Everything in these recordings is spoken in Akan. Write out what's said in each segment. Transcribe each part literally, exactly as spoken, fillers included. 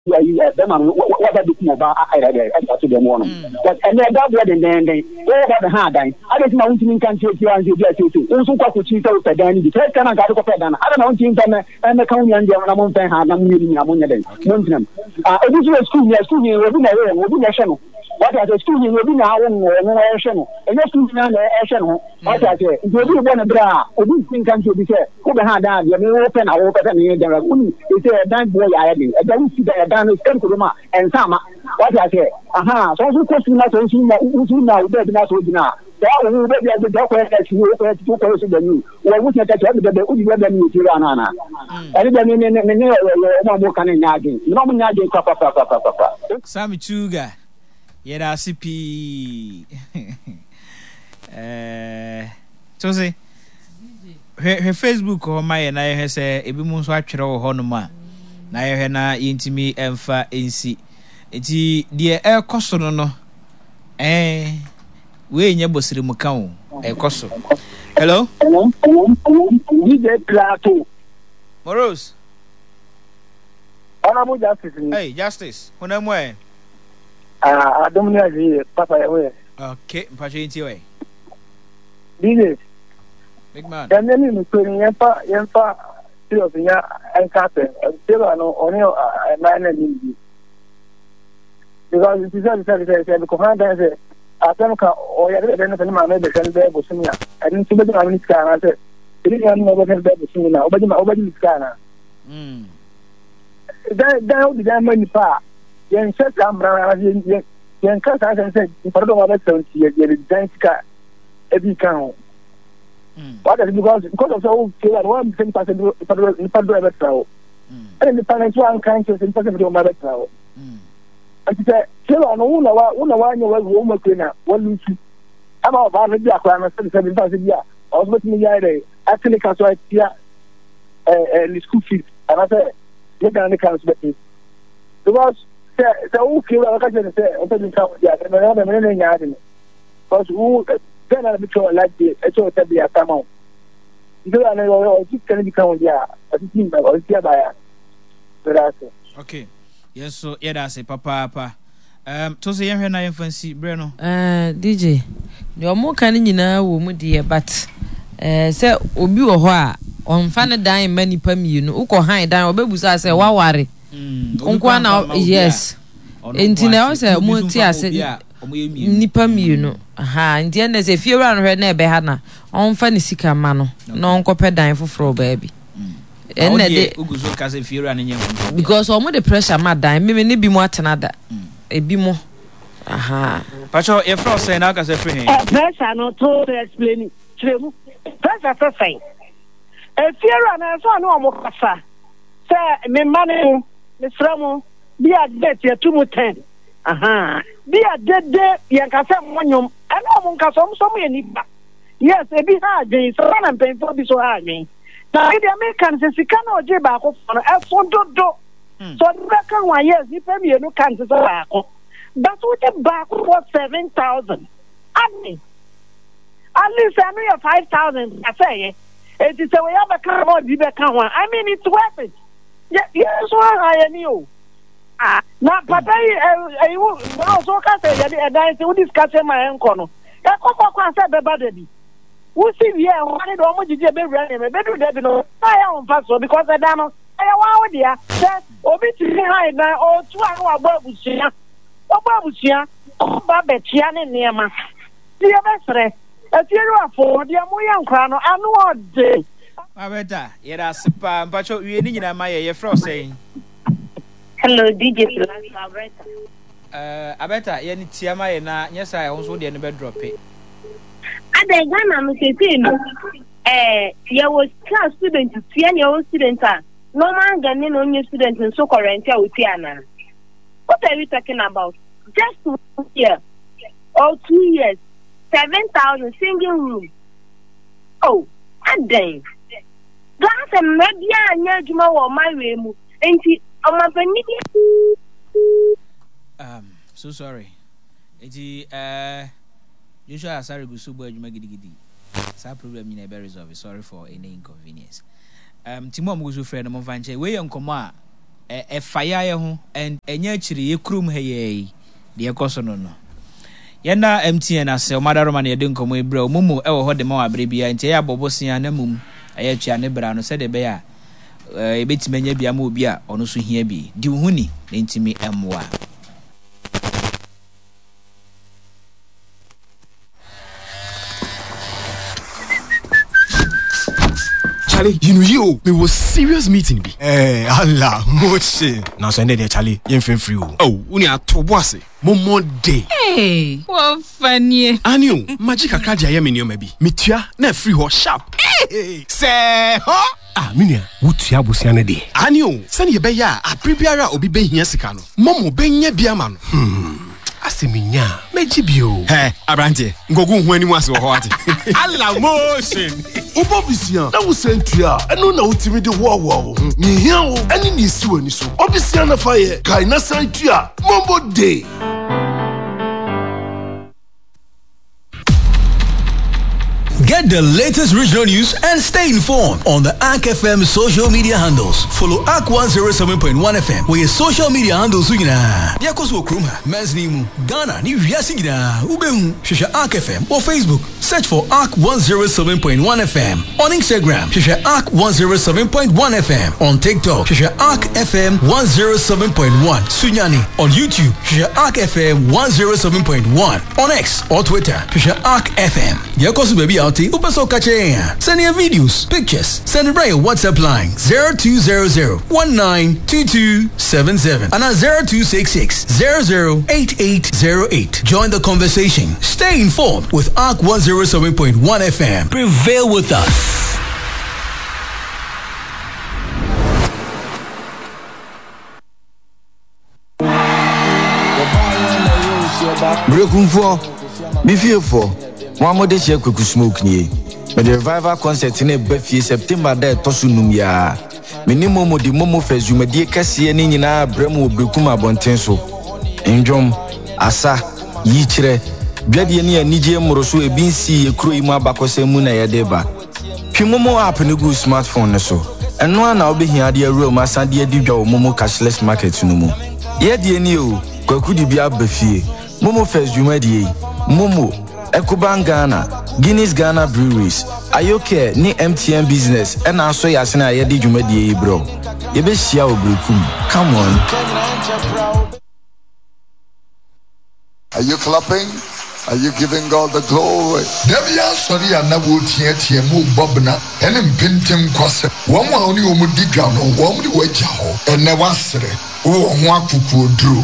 yeah, yeah, them and what I do about I to them one. But and then that word and then they over the hard I just mountain can take you and you get you too. Also, what could you tell the Danny? The first time I got to pay down. I don't know things and the county and the amount of hand I'm meeting among them. Uh, it is a school, yes, school, we're in a we're in a channel. What I was doing will be now and no channel. And just to be on the channel. What I say, if you really want to draw, or this thing can be said, who behind that, you may open, I open, and there are only, it's a damn boy I had. I don't see that down is Kuruma and Sama. What I say, aha, so you question that and see now, baby, not with now. That will be the doctor that you open to close the new. Well, we can catch up with the Udi revenue to Ranana. And then in the more can nagging. No one nagging, papa, papa, papa. Sammy Chuga. Yeda C P. Eh, so say her Facebook or my and I has a ebi mu so atwere wo ho no ma na ye na yintimi emfa ensi enti de e koso no no eh we nya bosiri mu kan o e koso. Hello D J Plato Moros Honorable Justice. Hey Justice hona mo e ah adomni azi papa we. Okay mpache nti we D J big man. And then you could yempa yempa serious nya encape. Still no only a man in because it is a service and the commander said Atamka or you don't know my maybe can be Bosnia. I didn't see the American I said it is not over there Bosnia over the over the scanner. Mm. That that the diamond part. Yen set camera yen yen cast I said if I don't want to see the dance car every count. What is because because of so clear one thing person in Padua ever travel. And the parents one conscious in person to my travel. And she said, Kill on Una, Una, one you was woman cleaner, one you see. I'm about one of the aquarium seven thousand years. I was with me yesterday. Actually, because I here a school fees. And I said, Look at the council. Because the old killer, I can say, I'm telling you, yeah, and another million yard. Because who then I'll be told like this, I told them a come on. You don't know, it's going to become there. I think I was here by okay. Yes, so yeah, that's it, papa, papa. Um, to say, I'm not fancy, Breno. Uh, D J, you're more canning in a woman, dear, but uh, say, Obi or Hoa on Fanny dying many per me, you know, Uko high down, or Babus, I say, wow, worry. Unquana, yes. And Tina say, Multi, I said, Nipa you know. Aha, and the end is if you're around her neighbor, Hannah, on Fanny Sika Mano, non copper dime for fro baby. And because all the pressure, madam, maybe be more than other. A be more. Aha. Pacho, your frost saying, I can say, pressure not to explain it. Pressure for saying. If you're an answer, no more. Say, me money, Miss Ramo, be a debt, you're two more ten. Aha. Be a dead day, Yankasa Monium, and no one can some any. Yes, a bit hard, so I'm paying for this so hard. Now, the Americans, if you cannot get back on a phone, do so the back on one year, you pay me no cancer. But with the back for seven thousand, at least I know five thousand. I say, it is a way of a car or the back one. I mean, it's worth it. Yes, I knew. Ah, now, but I also can't say that I will discuss my own corner. That's what I said about the we see here, why don't we just be running? Better than no, I am fast because I don't know. I want dear, that obviously high now or two hours above here. Above here, Babetian and Nema. Dear Mestre, a few of four, dear Moyan Crown, and what day. I better, yes, but you need a Maya Frost saying. Hello, D J. Uh, I better, any Tiama, yes, I also didn't ever drop it. And then I'm saying, eh, you was class student to see your student. No man getting on your student in so current with Tiana. What are you talking about? Just one year or two years, seven thousand single room. Oh, and then that's a media and Yajuma or my way. And she, um, so sorry. It's uh. Usually, sorry, go so boy, you make it giddy. Some problem in a very resolve. Sorry for any inconvenience. Um, Timo Mugusu friend, I'm vanche. We on coma. e faya ye ho and enya chiri ye krum he ye de ekoso no no yena M T N ase o madaro man ye de nkomo ebra mumu e wo ho de ma wa bre bia ntie ya bobosia na mum aye tua ne bra no se de be ya e betimanya bia ma obi a ono so hia bi di hu ni ntimi emwa Charlie, you know you, there was serious meeting be. Eh, Allah, moche. Now so there Charlie, you feel free. Oh, uni atobwase. Momo day. Hey, what funny. Anio, magic akadi ayemi ni omebi. Mitua na free ho sharp. Hey, say, huh? Ah, minia, wutua busiane de. Anio, sani yebe ya, a prebiara obi be hia sika no. Momo be nya biama no. Hmm. Aseminya, meji bio. Hey, Abrante, ngogu hu animu ase ho ate. Allah motion. Obobisia, na wo sentua, eno na utimi de wo wo. Ni hia wo, eni ni si wani so. Obisia na fa ye, kai na sentua, Mombo day. Get the latest regional news and stay informed on the A K F M social media handles. Follow A K one oh seven point one F M. Where your social media handles are gonna. Yakoso Kruma, Men's Nimu, Ghana, New Yasigina, Ubemu, Shisha A K F M or Facebook. Search for A K one oh seven point one F M. On Instagram, Shisha A K one oh seven point one F M. On TikTok, Shisha A K F M one oh seven point one. Sunyani. On YouTube, Shisha A K F M one oh seven point one. On X or Twitter, Shisha A K F M. Yakoso baby out. Upaso kache. Send your videos, pictures. Send it by your WhatsApp line zero two zero zero one nine two two seven seven and at zero two six six zero zero eight eight zero eight. Join the conversation. Stay informed with A K one oh seven point one F M. Prevail with us. Breaking for me fear for Mama de che kuku smoke ni. Me the revival concert in Befi September there tosu num ya. Me ni momo di momo fezu me die kase ni nyina bremu obrekum abonten so. Enjom asa yi kire. Dwade ni anije moroso ebinsi ekro yi mu abakose mu na ye ba. Twi momo app ne go smartphone ne so. Eno ana obehia de awura ma sade adi dwa momo cashless market no mu. Ye de ni o kwaku di bia bafie. Momo fezu ma die. Momo Ekuban Ghana, Guinness Ghana Breweries, Ayoke ni M T N Business, and also Yasina Yedi Jumedi bro. Yebe Shia Obrekum. Come on. Are you clapping? Are you giving God the glory? Devia sorry and na wo tie tie mu bobna ene mpintem kwase. Wo mo oni o mu diga no, wo mo di waja ho. Ene wasere. Wo ho akuku oduro.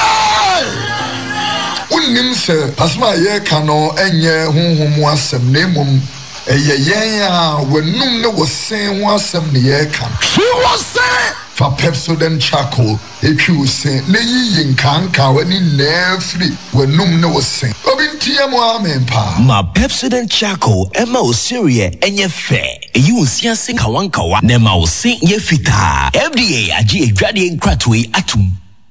Unim se asma ye kano enye honhom asem na emom eye yen a wenum ne wo sen ho asem ne ye kan. She was say for Pepsodent charcoal eku se ne yi nkanka wani na free wenum ne wo sen. Obinti am amen pa. Ma Pepsodent charcoal ema osirie enye fe. Eyi unsia se kawankawa na ma osin ye fita. F D A agi edwade nkratwe atum.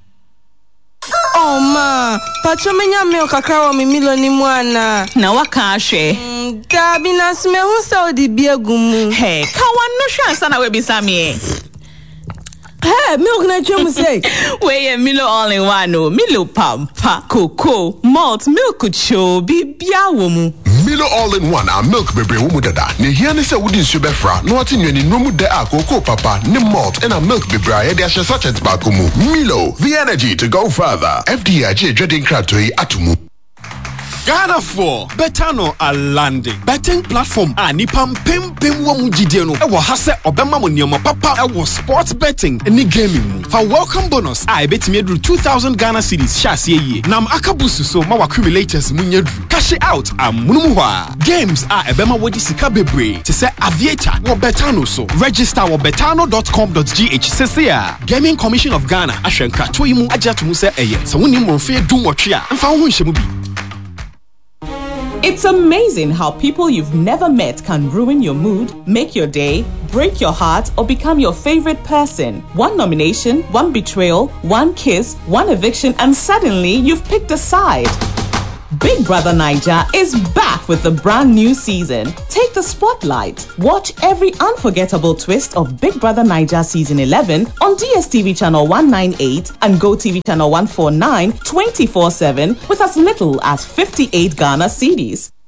Oh ma, pacho menya me okakra mi milo ni mwana. Na waka ahwe. Mm, Gabi na sme hu sa odi biegumu. Hey, ka wano hwe ansa na we bisa me. Hey, milk na chum say. We ye Milo all in one no. Milo pampa, cocoa, malt, milk cho bibia wo mu. Milo all in one a milk bebre wo mu dada. Ne hia ne se wodi nsu befra, no ati nwani no mu de a cocoa papa, ne malt and a milk bebre a de ahye sachet ba ko mu. Milo, the energy to go further. F D I J Dredin Kratoi atumu. Ghana for Betano a landing. Betting platform a nipam pim pim wa mujidie no. Ewo ha se obema mo nioma papa ewo sports betting ni gaming. For welcome bonus I bet me do two thousand Ghana cedis shase ye. Nam akabusu so ma accumulators munyadru. Cash out amunum hwa. Games a ebema wodi sika bebre. Te se aviator wo Betano so. Register wo betano dot com dot g h sesea. Gaming Commission of Ghana ahwenka toyimu agyatomu se eye. Se woni mmorfe dum wotwe a mfa ho nhwemu bi. It's amazing how people you've never met can ruin your mood, make your day, break your heart, or become your favorite person. One nomination, one betrayal, one kiss, one eviction, and suddenly you've picked a side. Big Brother Naija is back with the brand new season. Take the spotlight. Watch every unforgettable twist of Big Brother Naija Season eleven on D S T V Channel one ninety-eight and GoTV Channel one forty-nine twenty-four seven with as little as fifty-eight Ghana cedis.